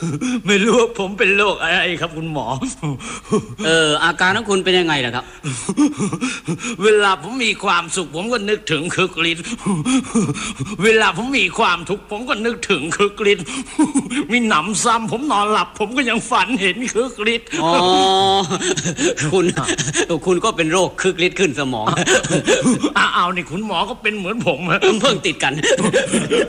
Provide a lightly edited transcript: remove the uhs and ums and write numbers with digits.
ไม่รู้ว่าผมเป็นโรคอะไรครับคุณหมออาการของคุณเป็นยังไงล่ะครับเวลาผมมีความสุขผมก็นึกถึงคึกฤทธิ์เวลาผมมีความทุกข์ผมก็นึกถึงคึกฤทธิ์มีหนำซ้ำผมนอนหลับผมก็ยังฝันเห็นคึกฤทธิ์อ๋อคุณก็เป็นโรคคึกฤทธิ์ขึ้นสมองเอานี่คุณหมอก็เป็นเหมือนผมเพิ่งติดกัน